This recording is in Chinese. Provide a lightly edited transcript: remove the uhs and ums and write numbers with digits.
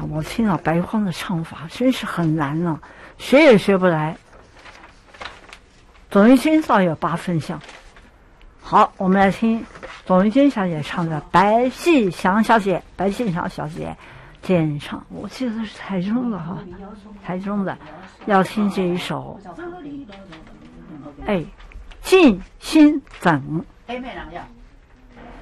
呀，我听到白荒的唱法真是很难了，学也学不来。董玉君倒有8分像。好，我们来听董玉君小姐唱的《白细祥小姐》，白细祥小姐演唱，我记得是台中的哈，台中的，要听这一首。哎，静心等。 哎，咩人呀？